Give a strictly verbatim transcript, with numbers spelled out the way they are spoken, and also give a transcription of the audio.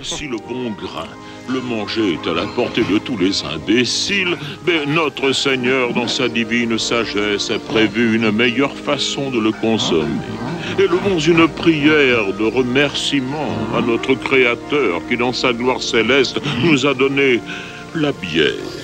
aussi le bon grain. Le manger est à la portée de tous les imbéciles, mais notre Seigneur, dans sa divine sagesse, a prévu une meilleure façon de le consommer. Élevons une prière de remerciement à notre Créateur qui, dans sa gloire céleste, nous a donné la bière.